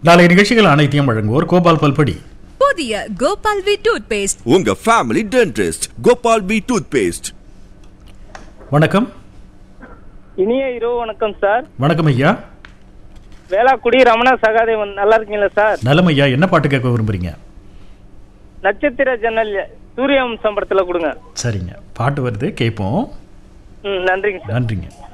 நாளை நிகழ்ச்சிகள் அனைத்தையும் வழங்குவோர் கோபால் பல்படி. புதிய கோபால் வி டூத் பேஸ்ட். உங்க family dentist Gopal we tooth paste. வணக்கம். இனிய இரவு வணக்கம் சார். வணக்கம் ஐயா. வேளாக்குடி ரமணா சகாதேவன், நல்லா இருக்கீங்களா சார்? நலம் ஐயா. என்ன பாட்டு கேட்க விரும்புறீங்க? நட்சத்திர ஜன்னல் சூரியவம்சம் படத்துல கொடுங்க. சரிங்க, பாட்டு வருது, கேட்போம். நன்றிங்க சார். நன்றிங்க.